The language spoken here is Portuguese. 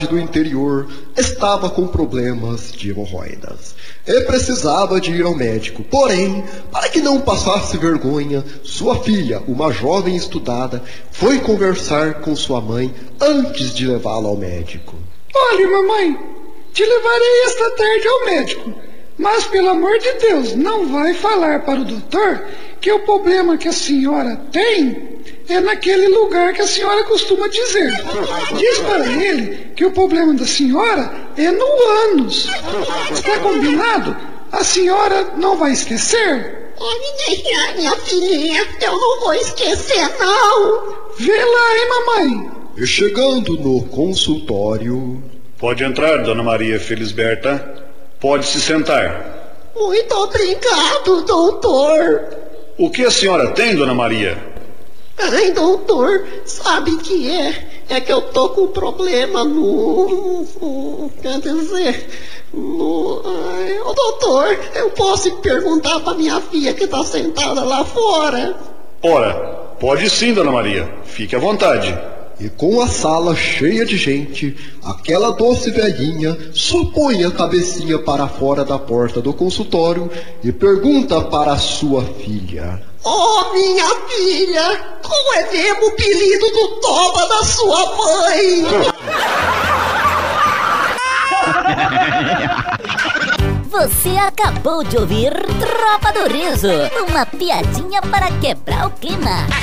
do interior estava com problemas de hemorroidas e precisava de ir ao médico. Porém, para que não passasse vergonha, sua filha, uma jovem estudada, foi conversar com sua mãe antes de levá-la ao médico. Olha, mamãe, te levarei esta tarde ao médico, mas pelo amor de Deus, não vai falar para o doutor que o problema que a senhora tem é naquele lugar que a senhora costuma dizer. Diz para ele que o problema da senhora é no ânus. Está combinado? A senhora não vai esquecer? Minha filhinha, eu não vou esquecer, não. Vê lá, hein, mamãe? E chegando no consultório... Pode entrar, Dona Maria Felisberta. Pode se sentar. Muito obrigado, doutor. O que a senhora tem, Dona Maria? Ai, doutor, sabe que é que eu tô com problema quer dizer, Ô, doutor, eu posso perguntar pra minha filha que tá sentada lá fora? Ora, pode sim, Dona Maria. Fique à vontade. E com a sala cheia de gente, aquela doce velhinha só põe a cabecinha para fora da porta do consultório e pergunta para a sua filha: Oh, minha filha, qual é mesmo o apelido do toba da sua mãe? Você acabou de ouvir Tropa do Riso, uma piadinha para quebrar o clima.